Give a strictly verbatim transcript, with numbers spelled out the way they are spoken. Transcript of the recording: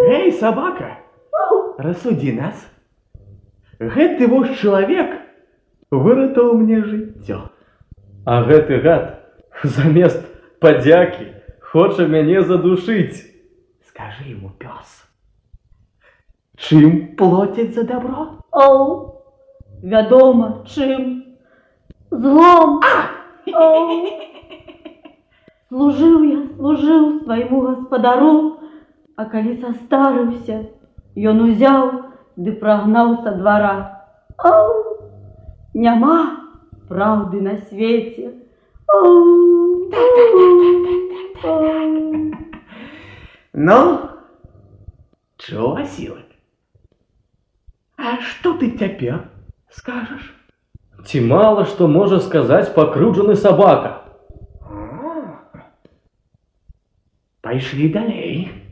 Эй, собака, рассуди нас. Гэты ваш чалавек выратаваў мне жыццё. А гэты гад замест падзякі хоча мяне задушыць. Скажи ему, пёс, чым плоцяць за добро? Оу, вядома, чым? Злом. Оу. Служыў я, служыў свайму гаспадару, а калі састарыўся, ён узяў ды прагнаў са двара. Оу, няма праўды на свеце. Оу. Ну, чё, Васілак? А што ты цяпер скажаш? Ці мала што можа сказаць пакрыўджаны сабака. Пайшлі далей.